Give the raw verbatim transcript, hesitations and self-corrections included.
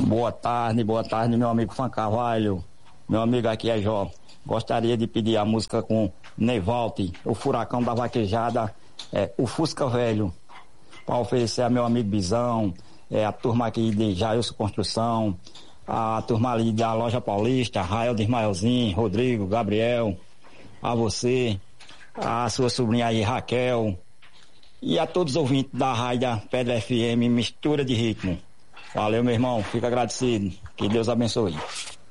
Boa tarde, boa tarde, meu amigo Fan Carvalho. Meu amigo aqui é Jó. Gostaria de pedir a música com Nevalte, o Furacão da Vaquejada, é, o Fusca Velho, para oferecer a meu amigo Bizão, é, a turma aqui de Jailson Construção, a turma ali da Loja Paulista, Rael de Ismaelzinho, Rodrigo, Gabriel, a você, a sua sobrinha aí, Raquel, e a todos os ouvintes da Rádio Pedra F M, Mistura de Ritmo. Valeu, meu irmão, fica agradecido, que Deus abençoe.